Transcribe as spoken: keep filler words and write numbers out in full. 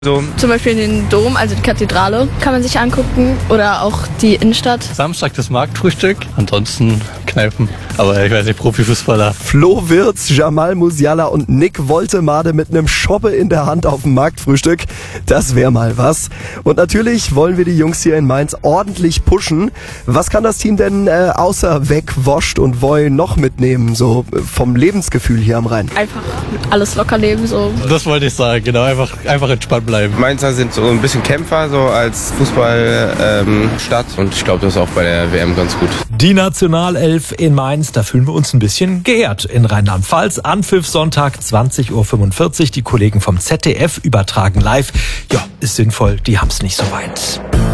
So. Zum Beispiel den Dom, also die Kathedrale, kann man sich angucken. Oder auch die Innenstadt. Samstag das Marktfrühstück, ansonsten Kneipen. Aber ich weiß nicht, Profifußballer. Flo Wirtz, Jamal Musiala und Nick Woltemade mit einem Schoppe in der Hand auf dem Marktfrühstück. Das wäre mal was. Und natürlich wollen wir die Jungs hier in Mainz ordentlich pushen. Was kann das Team denn äh, außer Wegwoscht und Voi noch mitnehmen, so äh, vom Lebensgefühl hier am Rhein? Einfach alles locker leben, so. Das wollte ich sagen, genau. Einfach, einfach entspannt bleiben. Mainzer sind so ein bisschen Kämpfer, so als Fußballstadt. Ähm, Stadt. Und ich glaube, das ist auch bei der W M ganz gut. Die Nationalelf in Mainz, da fühlen wir uns ein bisschen geehrt in Rheinland-Pfalz. Anpfiff Sonntag zwanzig Uhr fünfundvierzig. Die Kollegen vom Z D F übertragen live. Ja, ist sinnvoll, die haben's nicht so weit.